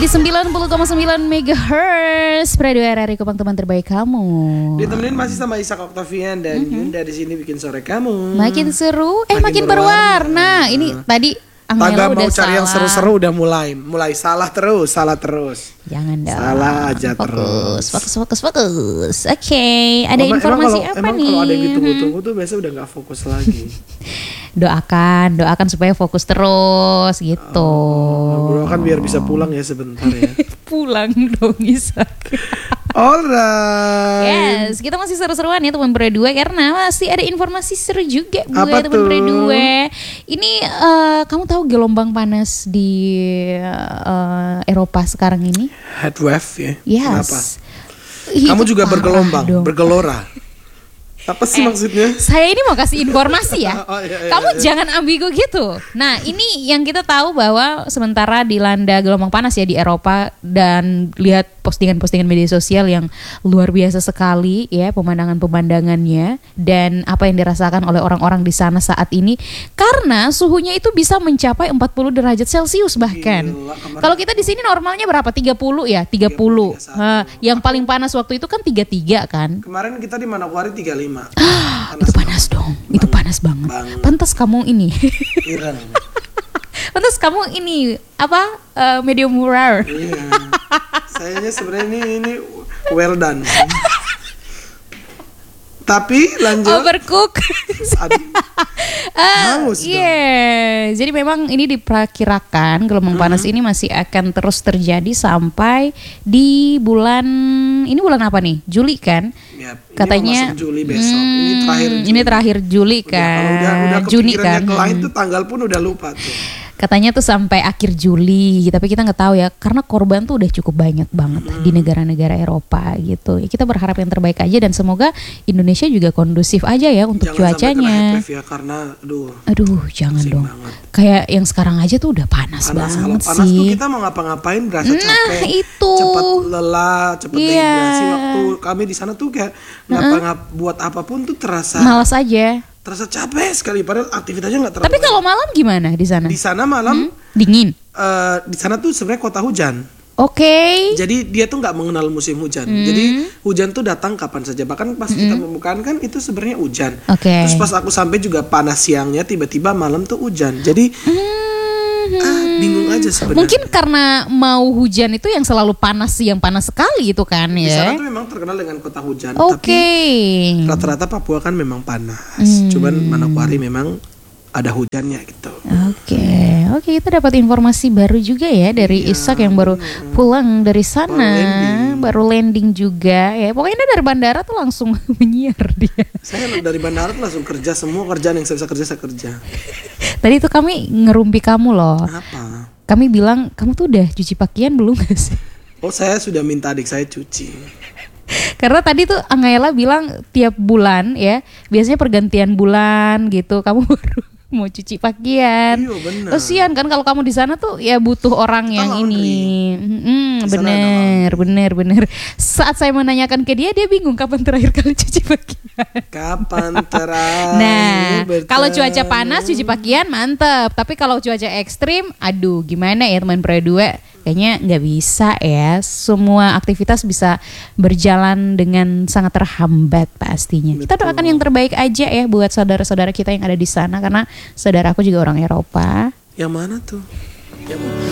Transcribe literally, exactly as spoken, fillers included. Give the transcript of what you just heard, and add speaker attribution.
Speaker 1: di sembilan puluh koma sembilan megahertz Radio R R I Kupang, teman terbaik kamu.
Speaker 2: Ditemenin masih sama Ishak Octavian dan mm-hmm. Yunda di sini bikin sore kamu.
Speaker 1: Makin seru, eh makin, makin berwarna. berwarna. Ini tadi
Speaker 2: Angela
Speaker 1: udah
Speaker 2: mau cari
Speaker 1: salah.
Speaker 2: Yang seru-seru udah mulai, mulai salah terus, salah terus.
Speaker 1: Jangan dong.
Speaker 2: Salah aja
Speaker 1: fokus,
Speaker 2: terus.
Speaker 1: Fokus, fokus, fokus. Oke, okay. Ada emang, informasi
Speaker 2: emang kalau,
Speaker 1: apa
Speaker 2: emang
Speaker 1: nih?
Speaker 2: Emang kalau ada yang ditunggu-tunggu tuh biasanya udah nggak fokus lagi.
Speaker 1: Doakan, doakan supaya fokus terus gitu.
Speaker 2: Oh, doakan biar bisa pulang ya sebentar ya.
Speaker 1: Pulang dong Ishak.
Speaker 2: Alright.
Speaker 1: Yes, kita masih seru-seruan ya teman berdua karena masih ada informasi seru juga buat teman berdua. Ini uh, kamu tahu gelombang panas di uh, Eropa sekarang ini?
Speaker 2: Heat wave ya.
Speaker 1: Yes.
Speaker 2: Kenapa?
Speaker 1: Itu
Speaker 2: kamu juga bergelombang,
Speaker 1: dong.
Speaker 2: bergelora. Apa sih eh, maksudnya?
Speaker 1: Saya ini mau kasih informasi ya.
Speaker 2: oh, iya, iya,
Speaker 1: Kamu
Speaker 2: iya.
Speaker 1: jangan ambigu gitu. Nah, ini yang kita tahu bahwa sementara dilanda gelombang panas ya di Eropa, dan lihat postingan-postingan media sosial yang luar biasa sekali ya pemandangan-pemandangannya dan apa yang dirasakan oleh orang-orang di sana saat ini, karena suhunya itu bisa mencapai empat puluh derajat Celcius bahkan. Kalau kita di sini normalnya berapa? tiga puluh ya, tiga puluh. tiga puluh, ha, yang paling panas waktu itu kan tiga puluh tiga kan?
Speaker 2: Kemarin kita di Manokwari tiga puluh lima.
Speaker 1: Ah, itu panas banget. dong, bang, itu panas banget. banget. Pantas kamu ini.
Speaker 2: Iran.
Speaker 1: Pantas kamu ini apa? Uh, medium rare.
Speaker 2: Iya. Sayanya sebenarnya ini ini well done. Tapi lanjut.
Speaker 1: Overcook. uh, Iya. Yeah. Jadi memang ini diperkirakan gelombang uh-huh. panas ini masih akan terus terjadi sampai di bulan, ini bulan apa nih? Juli kan?
Speaker 2: Ya,
Speaker 1: katanya.
Speaker 2: Juli besok.
Speaker 1: Hmm,
Speaker 2: ini terakhir Juli.
Speaker 1: Ini terakhir Juli kan.
Speaker 2: Udah, udah, udah
Speaker 1: Juni kan.
Speaker 2: Ke lain tuh tanggal pun udah lupa tuh.
Speaker 1: Katanya tuh sampai akhir Juli, tapi kita nggak tahu ya karena korban tuh udah cukup banyak banget hmm. di negara-negara Eropa gitu. Ya, kita berharap yang terbaik aja dan semoga Indonesia juga kondusif aja ya untuk
Speaker 2: jangan
Speaker 1: cuacanya.
Speaker 2: Jangan sampai kena ya karena aduh.
Speaker 1: Aduh, jangan dong. Banget. Kayak yang sekarang aja tuh udah panas, panas banget
Speaker 2: kalau
Speaker 1: sih.
Speaker 2: Panas tuh kita mau ngapa-ngapain berasa
Speaker 1: nah,
Speaker 2: capek.
Speaker 1: itu.
Speaker 2: Cepat lelah, cepat
Speaker 1: yeah.
Speaker 2: dehidrasi. Waktu kami di sana tuh kayak ngapa-ngap uh-uh. buat apapun tuh terasa
Speaker 1: malas aja.
Speaker 2: Terasa capek sekali padahal aktivitasnya nggak terlalu.
Speaker 1: Tapi kalau malam gimana di sana?
Speaker 2: Di sana malam
Speaker 1: hmm? dingin.
Speaker 2: Uh, di sana tuh sebenarnya kota hujan.
Speaker 1: Oke. Okay.
Speaker 2: Jadi dia tuh nggak mengenal musim hujan. Hmm. Jadi hujan tuh datang kapan saja. Bahkan pas hmm. kita pembukaan kan itu sebenarnya hujan.
Speaker 1: Oke. Okay.
Speaker 2: Terus pas aku sampai juga panas siangnya, tiba-tiba malam tuh hujan. Jadi hmm. ah, bingung aja sebenarnya.
Speaker 1: Mungkin karena mau hujan itu yang selalu panas, yang panas sekali itu kan ya.
Speaker 2: Di sana tuh memang terkenal dengan kota hujan.
Speaker 1: Oke. Okay.
Speaker 2: Tapi rata-rata Papua kan memang panas.
Speaker 1: Hmm.
Speaker 2: Cuman Manokwari memang ada hujannya gitu.
Speaker 1: Oke, okay. oke okay, kita dapat informasi baru juga ya dari iya, Ishak yang baru iya. pulang dari sana, baru landing. baru landing juga ya. Pokoknya dia dari bandara tuh langsung menyiar dia.
Speaker 2: Saya dari bandara tuh langsung kerja, semua kerjaan yang saya bisa kerja saya kerja.
Speaker 1: Tadi tuh kami ngerumpi kamu loh.
Speaker 2: Apa?
Speaker 1: Kami bilang kamu tuh udah cuci pakaian belum gak sih?
Speaker 2: Oh, saya sudah minta adik saya cuci.
Speaker 1: Karena tadi tuh Angela bilang tiap bulan ya, biasanya pergantian bulan gitu kamu baru mau cuci pakaian.
Speaker 2: Iya benar.
Speaker 1: Kasian kan kalau kamu di sana tuh ya butuh orang
Speaker 2: kita
Speaker 1: yang ini. Hmm, bener, bener, bener. Saat saya menanyakan ke dia, dia bingung kapan terakhir kali cuci pakaian.
Speaker 2: Kapan terakhir?
Speaker 1: Nah, kalau cuaca panas cuci pakaian mantep. Tapi kalau cuaca ekstrim, aduh gimana ya teman berdua? Kayaknya nggak bisa ya. Semua aktivitas bisa berjalan dengan sangat terhambat pastinya. Betul. Kita doakan yang terbaik aja ya buat saudara-saudara kita yang ada di sana, karena saudaraku juga orang Eropa.
Speaker 2: Yang mana tuh? Yang mana?